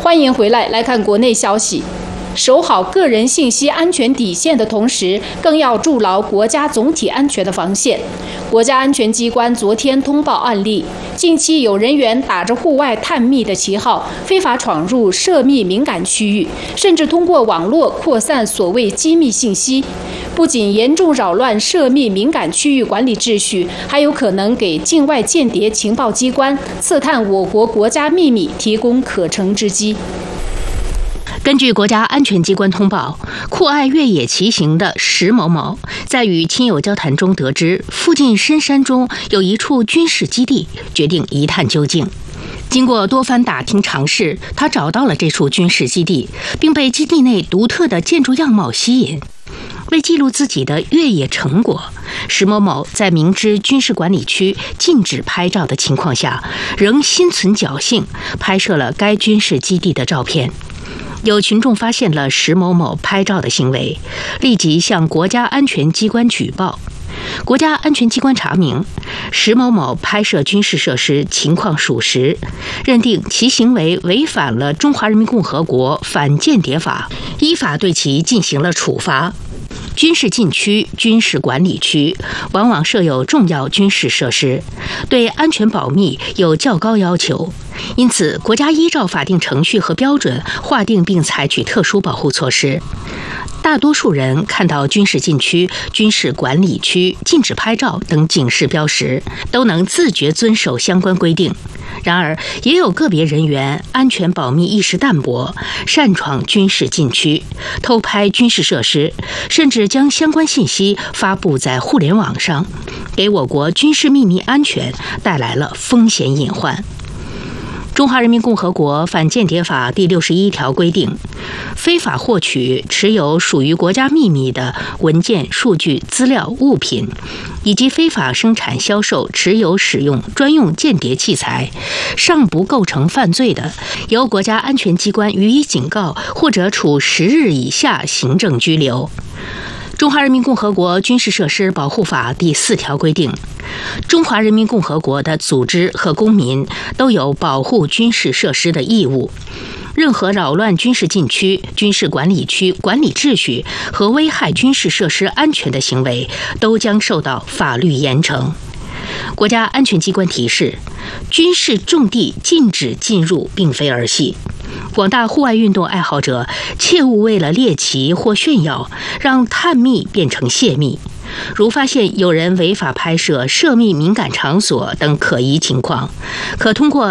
欢迎回来，来看国内消息。守好个人信息安全底线的同时，更要筑牢国家总体安全的防线。国家安全机关昨天通报案例，近期有人员打着户外探秘的旗号，非法闯入涉密敏感区域，甚至通过网络扩散所谓机密信息。不仅严重扰乱涉密敏感区域管理秩序，还有可能给境外间谍情报机关刺探我国国家秘密提供可乘之机。 根据国家安全机关通报，酷爱越野骑行的石某某在与亲友交谈中得知附近深山中有一处军事基地，决定一探究竟。经过多番打听尝试，他找到了这处军事基地，并被基地内独特的建筑样貌吸引。为记录自己的越野成果，石某某在明知军事管理区禁止拍照的情况下，仍心存侥幸，拍摄了该军事基地的照片。有群众发现了石某某拍照的行为，立即向国家安全机关举报。国家安全机关查明，石某某拍摄军事设施情况属实，认定其行为违反了《中华人民共和国反间谍法》，依法对其进行了处罚。军事禁区、军事管理区往往设有重要军事设施，对安全保密有较高要求，因此国家依照法定程序和标准划定并采取特殊保护措施。大多数人看到军事禁区、军事管理区禁止拍照等警示标识，都能自觉遵守相关规定。然而，也有个别人员安全保密意识淡薄，擅闯军事禁区，偷拍军事设施，甚至将相关信息发布在互联网上，给我国军事秘密安全带来了风险隐患。中华人民共和国反间谍法第61条规定，非法获取、持有属于国家秘密的文件、数据、资料、物品，以及非法生产、销售、持有、使用专用间谍器材，尚不构成犯罪的，由国家安全机关予以警告或者处10日以下行政拘留。中华人民共和国军事设施保护法第4条规定，中华人民共和国的组织和公民都有保护军事设施的义务。任何扰乱军事禁区、军事管理区管理秩序和危害军事设施安全的行为，都将受到法律严惩。国家安全机关提示，军事重地禁止进入并非儿戏。广大户外运动爱好者切勿为了猎奇或炫耀，让探秘变成泄密。如发现有人违法拍摄涉密敏感场所等可疑情况，可通过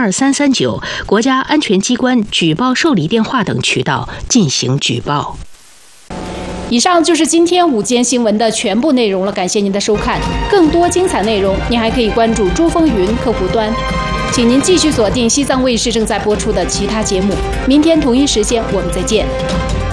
12339国家安全机关举报受理电话等渠道进行举报。 以上就是今天午间新闻的全部内容了，感谢您的收看。更多精彩内容，您还可以关注珠风云客户端。请您继续锁定西藏卫视正在播出的其他节目。明天同一时间我们再见。